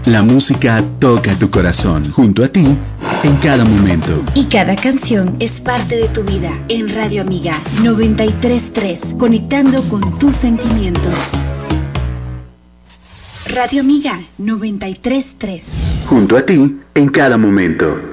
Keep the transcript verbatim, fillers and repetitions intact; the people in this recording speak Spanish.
La música toca tu corazón, junto a ti, en cada momento. Y cada canción es parte de tu vida. En Radio Amiga noventa y tres punto tres, conectando con tus sentimientos. Radio Amiga noventa y tres punto tres. Junto a ti, en cada momento.